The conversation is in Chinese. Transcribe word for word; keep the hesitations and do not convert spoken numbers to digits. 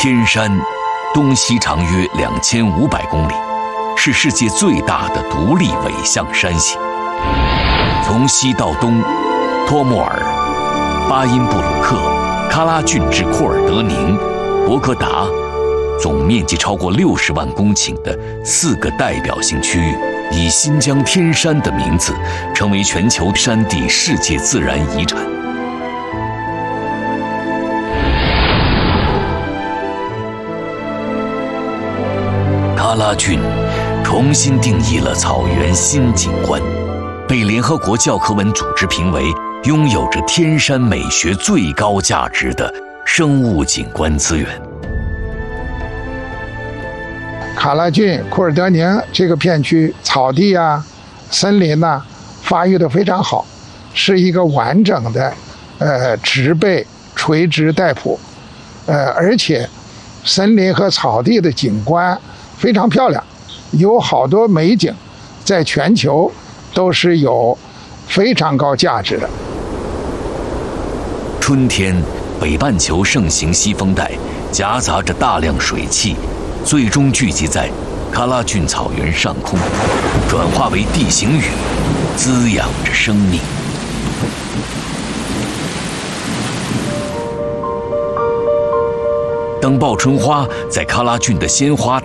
天山东西长约两千五百公里，是世界最大的独立纬向山系。从西到东，托莫尔、巴音布鲁克、喀拉峻至库尔德宁、博格达，总面积超过六十万公顷的四个代表性区域，以新疆天山的名字成为全球山地世界自然遗产。喀拉峻重新定义了草原新景观，被联合国教科文组织评为拥有着天山美学最高价值的生物景观资源。 喀拉峻、库尔德宁这个片区，草地啊、森林呐、啊，发育得非常好，是一个完整的呃植被垂直带谱，呃，而且森林和草地的景观非常漂亮，有好多美景，在全球都是有非常高价值的。 春天，北半球盛行西风带，夹杂着大量水汽，最终聚集在喀拉峻草原上空，转化为地形雨，滋养着生命。当报春花在喀拉峻的鲜花